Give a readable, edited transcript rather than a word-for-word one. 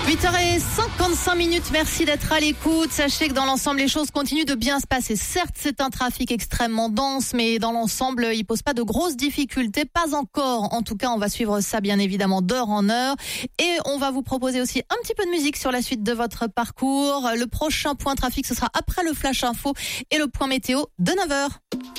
8h55, merci d'être à l'écoute. Sachez que dans l'ensemble, les choses continuent de bien se passer. Certes, c'est un trafic extrêmement dense, mais dans l'ensemble, il pose pas de grosses difficultés, pas encore. En tout cas, on va suivre ça bien évidemment d'heure en heure. Et on va vous proposer aussi un petit peu de musique sur la suite de votre parcours. Le prochain point trafic, ce sera après le flash info et le point météo de 9h.